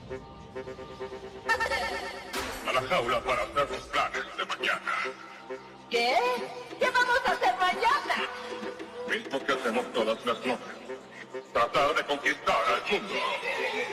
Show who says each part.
Speaker 1: A la jaula para hacer los planes de mañana.
Speaker 2: ¿Qué?